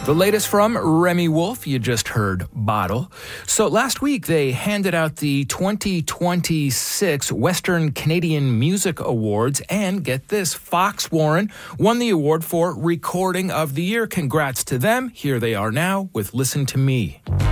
The latest from Remy Wolf, you just heard Bottle. So last week they handed out the 2026 Western Canadian Music Awards, and get this, Fox Warren won the award for Recording of the Year. Congrats to them. Here they are now with Listen to Me.